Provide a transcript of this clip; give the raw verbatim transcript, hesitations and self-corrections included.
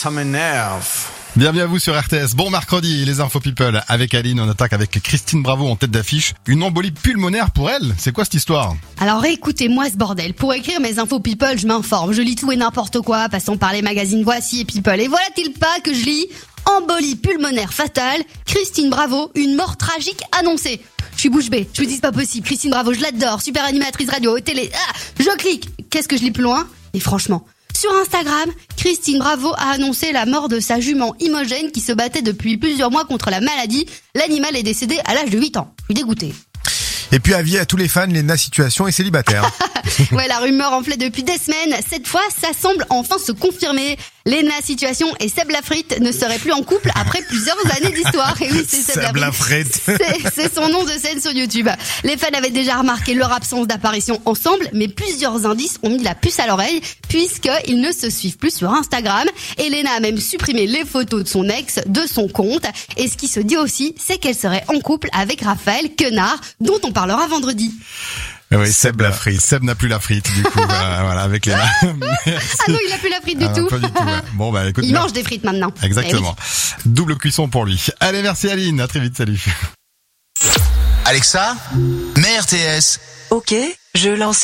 Ça m'énerve. Bienvenue à vous sur R T S. Bon mercredi, les infos people avec Aline. On attaque avec Christine Bravo en tête d'affiche. Une embolie pulmonaire pour elle. C'est quoi cette histoire? Alors écoutez-moi ce bordel. Pour écrire mes infos people, je m'informe. Je lis tout et n'importe quoi, passant par les magazines Voici et People. Et voilà-t-il pas que je lis embolie pulmonaire fatale. Christine Bravo, une mort tragique annoncée. Je suis bouche bée. Je me dis c'est pas possible. Christine Bravo, je l'adore. Super animatrice radio, télé. Ah, je clique. Qu'est-ce que je lis plus loin? Et franchement, sur Instagram, Christine Bravo a annoncé la mort de sa jument Imogène qui se battait depuis plusieurs mois contre la maladie. L'animal est décédé à l'âge de huit ans. Je suis dégoûtée. Et puis avis à tous les fans, Léna Situation est célibataire. Ouais, la rumeur enflait depuis des semaines. Cette fois, ça semble enfin se confirmer. Léna Situation et Seb Lafrite ne seraient plus en couple après plusieurs années d'histoire. Et oui, c'est Seb, Seb Lafrite. C'est, c'est son nom de scène sur YouTube. Les fans avaient déjà remarqué leur absence d'apparition ensemble, mais plusieurs indices ont mis la puce à l'oreille puisqu'ils ne se suivent plus sur Instagram. Et Léna a même supprimé les photos de son ex de son compte. Et ce qui se dit aussi, c'est qu'elle serait en couple avec Raphaël Quenard, dont on parlera vendredi. Oui, Seb la frite. Seb n'a plus la frite, du coup, bah, voilà, avec Léna. Ah non, il a plus la frite du ah, tout. Pas du tout, ouais. Bon, bah, écoute. Il mange des frites maintenant. Exactement. Eh oui. Double cuisson pour lui. Allez, merci Aline. À très vite, salut. Alexa, mets R T S. Ok, je lance